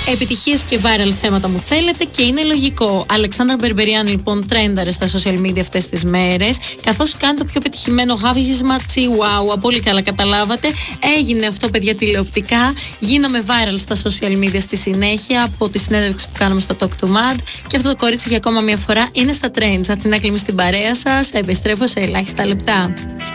Επιτυχίες και viral θέματα μου θέλετε και είναι λογικό. Αλεξάνδρα Μπερμπεριάν λοιπόν τρένταρε στα social media αυτές τις μέρες, καθώς κάνει το πιο πετυχημένο γάβγισμα Chihuahua. Πολύ καλά καταλάβατε. Έγινε αυτό, παιδιά, τηλεοπτικά. Γίναμε viral στα social media στη συνέχεια από τη συνέντευξη που κάναμε στο Talk to Mad. Και αυτό το κορίτσι για ακόμα μια φορά είναι στα trends. Αθηνά Κλίμη στην παρέα σας. Επιστρέφω σε ελάχιστα λεπτά.